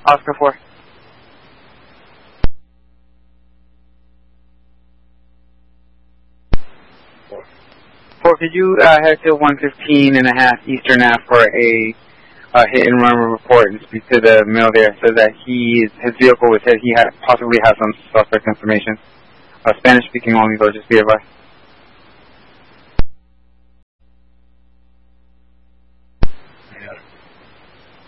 Oscar 4. 4, could you head to 115.5 Eastern Ave for a hit and run report and speak to the mill there, so that his vehicle was hit. He possibly has some suspect information. Spanish speaking only, though, just be advised.